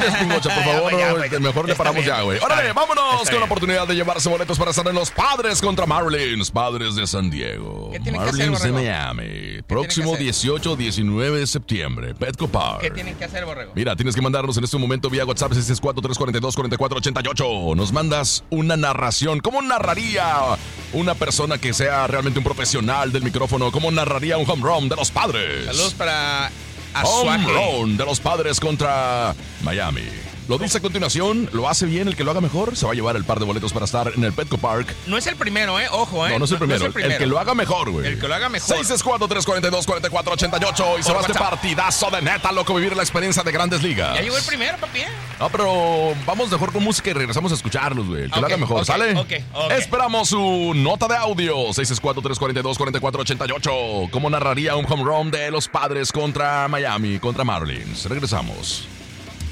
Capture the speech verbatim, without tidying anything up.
gracias, Pingocha, por favor. Ya, no, güey, mejor le está paramos bien, ya, güey. está Órale, bien, vámonos está con la bien. oportunidad de llevarse boletos para estar en los Padres contra Marlins. Padres de San Diego. ¿Qué tienen que hacer, Marlins de Borrego? Miami. Próximo hacer? dieciocho diecinueve de septiembre. Petco Park. ¿Qué tienen que hacer, Borrego? Mira, tienes que mandarnos en este momento vía WhatsApp seis seis cuatro, tres cuatro dos, cuatro cuatro ocho ocho. Nos mandas una narración. ¿Cómo narraría una persona que sea realmente un profesional del micrófono? ¿Cómo narraría un home run de los Padres? Saludos para Home Azuaje. run de los Padres contra Miami. Lo dice a continuación, lo hace bien, el que lo haga mejor se va a llevar el par de boletos para estar en el Petco Park. No es el primero, ¿eh? Ojo, ¿eh? No, no es el primero, el que lo haga mejor, güey. El que lo haga mejor. seis seis cuatro, tres cuatro dos, cuatro cuatro ocho ocho y se Por va este WhatsApp. partidazo de neta, loco, vivir la experiencia de Grandes Ligas. Ya llegó el primero, papi. ¿eh? No, pero vamos mejor con música y regresamos a escucharlos, güey. El que lo Ok, haga mejor, ok, ¿sale? ok, ok. Esperamos su nota de audio. seis seis cuatro, tres cuatro dos, cuatro cuatro ocho ocho. ¿Cómo narraría un home run de los Padres contra Miami, contra Marlins? Regresamos.